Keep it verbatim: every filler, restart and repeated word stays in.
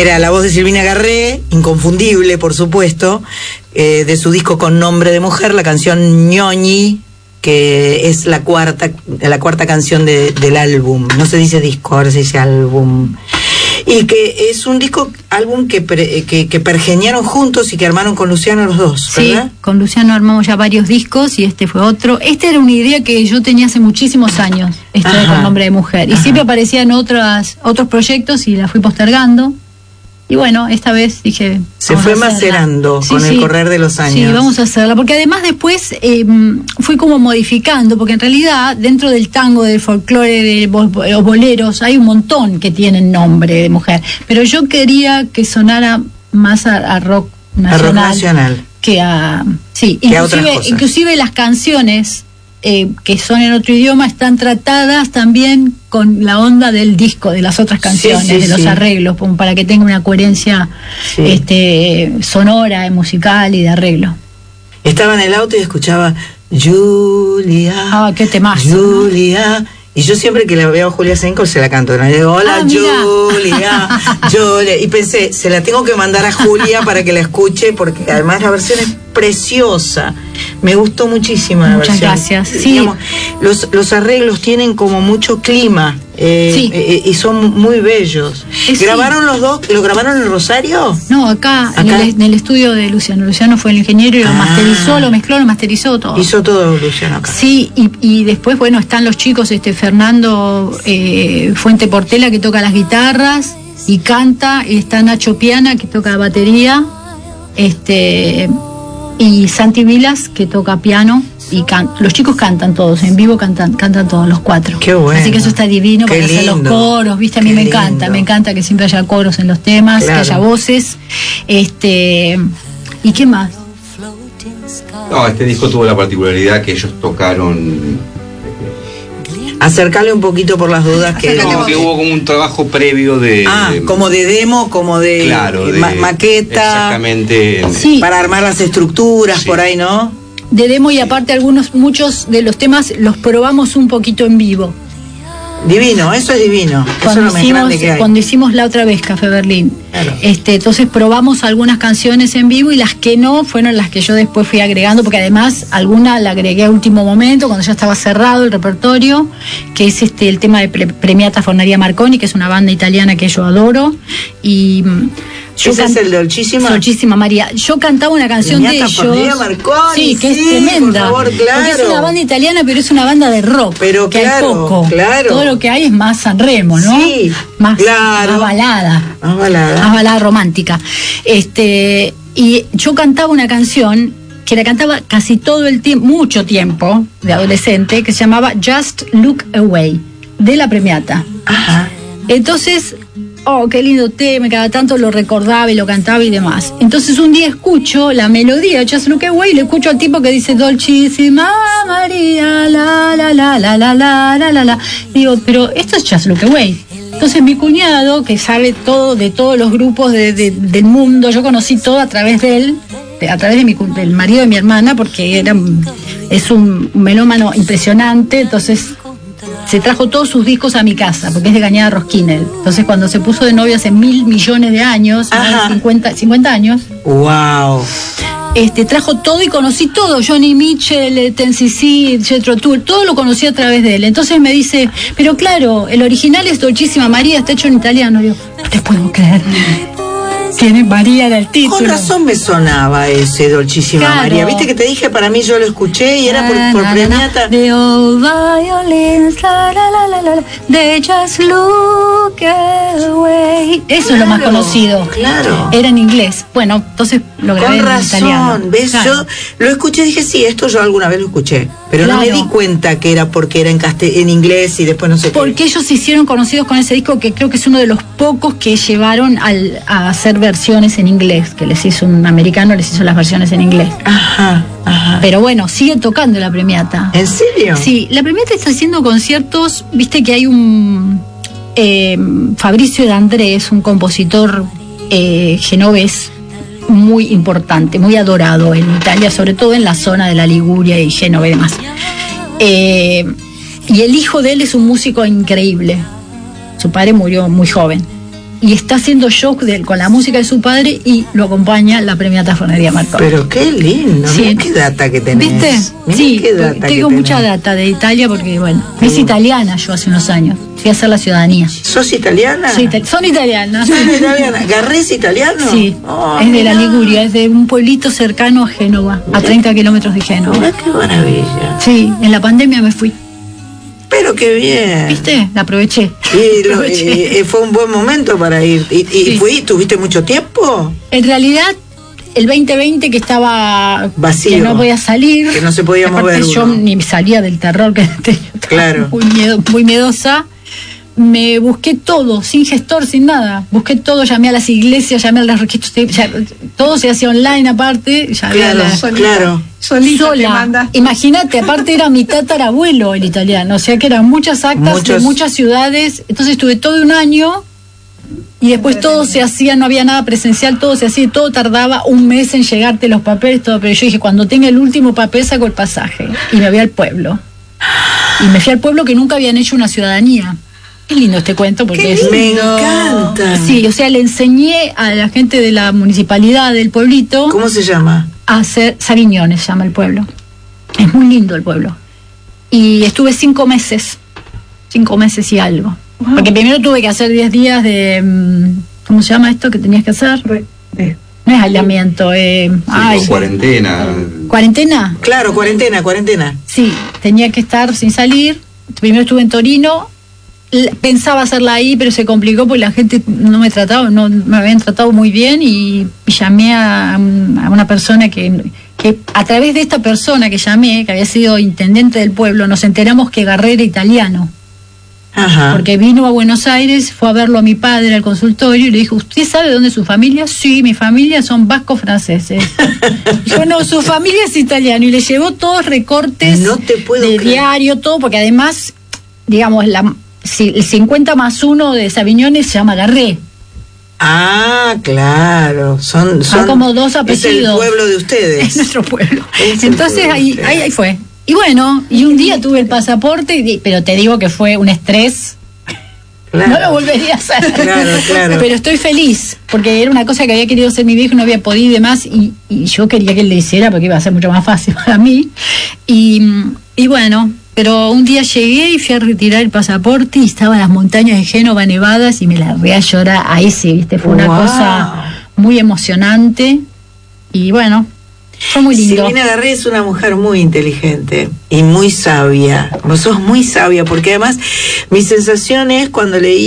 Era la voz de Silvina Garré, inconfundible, por supuesto, eh, de su disco Con Nombre de Mujer, la canción Ñoñi, que es la cuarta, la cuarta canción de, del álbum. No se dice disco, ahora se dice álbum. Y que es un disco, álbum que, pre, que, que pergeñaron juntos y que armaron con Luciano los dos, ¿verdad? Sí, con Luciano armamos ya varios discos y este fue otro. Esta era una idea que yo tenía hace muchísimos años, esta de Con Nombre de Mujer. Y Ajá. siempre aparecían otras, otros proyectos y la fui postergando. Y bueno, esta vez dije... Se fue macerando sí, con sí, el correr de los años. Sí, vamos a hacerla, porque además después eh, fui como modificando, porque en realidad dentro del tango, del folclore, de los boleros, hay un montón que tienen nombre de mujer. Pero yo quería que sonara más a, a rock nacional. A rock nacional. Que a... Sí, que inclusive, a inclusive las canciones... Eh, que son en otro idioma están tratadas también con la onda del disco, de las otras canciones, sí, sí, de los sí. arreglos, para que tenga una coherencia sí. este, sonora, musical y de arreglo. Estaba en el auto y escuchaba Julia, ah, qué temazo, Julia, ¿no? Y yo siempre que la veo a Julia Senko se la canto, ¿no? Y digo, hola, ah, Julia, Julia, y pensé, se la tengo que mandar a Julia para que la escuche, porque además la versión es preciosa. Me gustó muchísimo la Muchas versión. gracias. Sí. Digamos, los, los arreglos tienen como mucho clima eh, sí. eh, y son muy bellos. Eh, ¿Grabaron sí. los dos? ¿Lo grabaron en Rosario? No, acá, ¿Acá? En, el, en el estudio de Luciano. Luciano fue el ingeniero y lo ah. masterizó, lo mezcló, lo masterizó todo. Hizo todo Luciano acá. Sí, y, y después, bueno, están los chicos, este Fernando eh, Fuente Portela, que toca las guitarras y canta, y está Nacho Piana, que toca batería, este... y Santi Vilas, que toca piano, y can los chicos cantan todos, en vivo cantan cantan todos los cuatro. Qué bueno. Así que eso está divino, Qué para lindo. hacer los coros, ¿viste? A mí Qué me lindo. encanta, me encanta que siempre haya coros en los temas, claro. que haya voces. Este, ¿y qué más? No, este disco tuvo la particularidad que ellos tocaron... Acercarle un poquito por las dudas que... No, que hubo como un trabajo previo de... Ah, de, como de demo, como de, claro, de ma maqueta. Exactamente. Sí. Para armar las estructuras, sí. por ahí, ¿no? De demo y aparte algunos, muchos de los temas los probamos un poquito en vivo. Divino, eso es divino. Eso es lo más hicimos, grande que hay. Cuando hicimos la otra vez Café Berlín, claro. este, entonces probamos algunas canciones en vivo y las que no fueron las que yo después fui agregando, porque además alguna la agregué a último momento cuando ya estaba cerrado el repertorio, que es este el tema de Pre Premiata Forneria Marconi, que es una banda italiana que yo adoro. Y yo ¿ese es el Dolcísima? Dolcísima María. Yo cantaba una canción Premiata de ellos. Forneria Marconi, sí, que sí, es tremenda. Por favor, claro. Porque es una banda italiana, pero es una banda de rock. Pero que claro, hay poco. claro. Todo lo que hay es más San Remo, ¿no? Sí, más, claro. más balada. Más balada. Más balada romántica. Este, y yo cantaba una canción que la cantaba casi todo el tiempo, mucho tiempo, de adolescente, que se llamaba Just Look Away, de la Premiata. Ajá. Entonces, oh, qué lindo tema, cada tanto lo recordaba y lo cantaba y demás. Entonces un día escucho la melodía de Just Look Away y le escucho al tipo que dice Dolcísima María, la la la la la la la la la. Digo, pero esto es Just Look Away. Entonces mi cuñado, que sabe todo de todos los grupos de, de, del mundo, yo conocí todo a través de él, de, a través de mi, del marido de mi hermana, porque era, es un melómano impresionante, entonces se trajo todos sus discos a mi casa, porque es de Cañada Rosquinel. Entonces cuando se puso de novio hace mil millones de años, cincuenta, cincuenta años, wow. Este, trajo todo y conocí todo, Johnny Mitchell, Ten C C, Jethro Tull, todo lo conocí a través de él. Entonces me dice, pero claro, el original es Dolcísima María, está hecho en italiano. Yo, no te puedo creer. Tiene María en el título. Con razón me sonaba ese Dolcísima claro. María. Viste que te dije, para mí yo lo escuché y era por, por Premiata. The old violins, la la la la la, they just look away. Eso claro, es lo más conocido. Claro. Era en inglés. Bueno, entonces lo grabé en razón, italiano. ¿Ves? Claro. Yo lo escuché y dije, sí, esto yo alguna vez lo escuché. Pero claro. no me di cuenta que era porque era en, en inglés y después no sé Porque qué. ellos se hicieron conocidos con ese disco, que creo que es uno de los pocos que llevaron al, a hacer versiones en inglés, que les hizo un americano, les hizo las versiones en inglés. Ajá, ajá. Pero bueno, sigue tocando la Premiata. ¿En serio? Sí, la Premiata está haciendo conciertos, viste que hay un eh, Fabricio de Andrés, un compositor eh, genovés muy importante, muy adorado en Italia, sobre todo en la zona de la Liguria y Génova y demás. Eh, y el hijo de él es un músico increíble. Su padre murió muy joven. y está haciendo shows de, con la música de su padre y lo acompaña la premiata Fonería Marconi. Pero qué lindo, Sí. mirá qué data que tenés. ¿Viste? Mirá Sí, qué data tengo que mucha tenés. data de Italia porque, bueno, es italiana yo hace unos años. Fui a hacer la ciudadanía. ¿Sos italiana? Soy ita- son italianas. ¿Sos italiana? ¿Garrés italiano? Sí, Oh, es de la mirá. Liguria, es de un pueblito cercano a Génova, a treinta kilómetros de Génova. Mirá qué maravilla. Sí, en la pandemia me fui. Pero qué bien. ¿Viste? La aproveché. Y lo- Aproveché. eh, eh, fue un buen momento para ir. ¿Y, y Sí. fui, tuviste mucho tiempo? En realidad, el veinte veinte que estaba Vacío. que no podía salir, Que no se podía aparte mover yo uno. ni salía del terror que tenía, estaba Claro. muy, miedo, muy miedosa. Me busqué todo, sin gestor, sin nada. Busqué todo, llamé a las iglesias, llamé a los registros, ya- todo se hacía online aparte. Llamé Claro, a la, claro. Solita te sola. mandaste. Imagínate, aparte era mi tatarabuelo el italiano, o sea que eran muchas actas de Muchos- muchas ciudades. Entonces estuve todo un año y después todo se hacía, no había nada presencial, todo se hacía, todo tardaba un mes en llegarte los papeles, todo. Pero yo dije, cuando tenga el último papel saco el pasaje y me voy al pueblo. Y me fui al pueblo que nunca habían hecho una ciudadanía. Qué lindo este cuento porque es... Me encanta. Sí, o sea, le enseñé a la gente de la municipalidad del pueblito ¿Cómo se llama? a hacer Saviñones, se llama el pueblo. Es muy lindo el pueblo. Y estuve cinco meses, cinco meses y algo. Porque primero tuve que hacer diez días de, mm, ¿cómo se llama esto que tenías que hacer? Eh, No es aislamiento, eh, Sí, ay, con cuarentena. ¿cuarentena? Claro, cuarentena, cuarentena. Sí, tenía que estar sin salir. Primero estuve en Torino. L- Pensaba hacerla ahí, pero se complicó porque la gente no me trataba, no me habían tratado muy bien y, y llamé a, un- a una persona que, que a través de esta persona que llamé, que había sido intendente del pueblo, nos enteramos que Garré era italiano, Ajá. porque vino a Buenos Aires, fue a verlo a mi padre al consultorio y le dijo, ¿usted sabe dónde es su familia? Sí, mi familia son vascos franceses. Yo no, su familia es italiano y le llevó todos recortes No te puedo de creer. diario, todo, porque además, digamos, la, si, el cincuenta más uno de Saviñones se llama Garré. Ah, claro. Son, son como dos Es el apellidos. pueblo de ustedes. Es nuestro pueblo. Es el Entonces pueblo, ahí, sí. ahí, ahí fue. Y bueno, y un día tuve el pasaporte, y di- pero te digo que fue un estrés. Claro. No lo volvería a hacer. Claro, claro. Pero estoy feliz, porque era una cosa que había querido hacer mi viejo y no había podido y demás, y, y yo quería que él le hiciera porque iba a ser mucho más fácil para mí. Y, y bueno, pero un día llegué y fui a retirar el pasaporte y estaban las montañas de Génova nevadas y me largué a llorar a ese, ¿viste? Fue una Wow. cosa muy emocionante y bueno, fue muy lindo. Silvina Garré es una mujer muy inteligente y muy sabia. Vos sos muy sabia, porque además mi sensación es cuando leí